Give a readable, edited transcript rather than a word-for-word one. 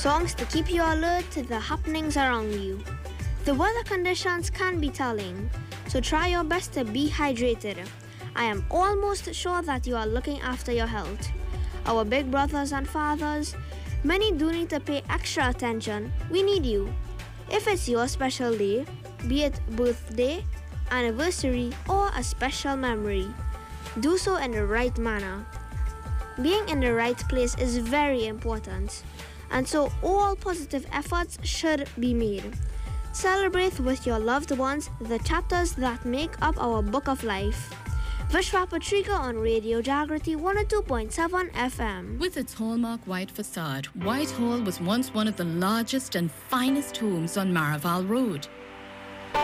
Songs to keep you alert to the happenings around you. The weather conditions can be telling, so try your best to be hydrated. I am almost sure that you are looking after your health. Our big brothers and fathers, many do need to pay extra attention. We need you. If it's your special day, be it birthday, anniversary, or a special memory, do so in the right manner. Being in the right place is very important, and so all positive efforts should be made. Celebrate with your loved ones the chapters that make up our book of life. Vishwa Patrika on Radio Jagrati 102.7 FM. With its hallmark white facade, Whitehall was once one of the largest and finest homes on Maraval Road.